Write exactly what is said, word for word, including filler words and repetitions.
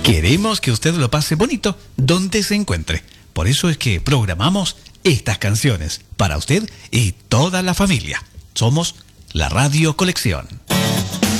Queremos que usted lo pase bonito donde se encuentre. Por eso es que programamos estas canciones para usted y toda la familia. Somos la Radio Colección.